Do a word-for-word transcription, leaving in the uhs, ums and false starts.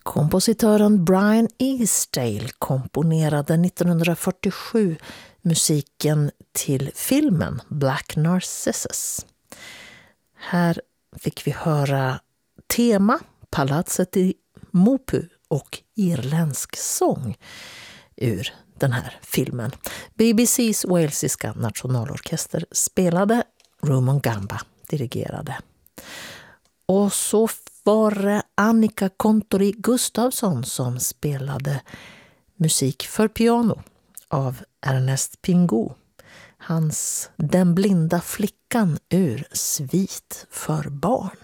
Kompositören Brian Eastdale komponerade nittonhundrafyrtiosju musiken till filmen Black Narcissus. Här fick vi höra tema, palatset i Mopu och irländsk sång ur den här filmen. B B C:s walesiska nationalorkester spelade, Rumon Gamba dirigerade. Och så var det Annika Kontori Gustafsson som spelade musik för piano av Ernest Pingot. Hans Den blinda flickan ur Svit för barn.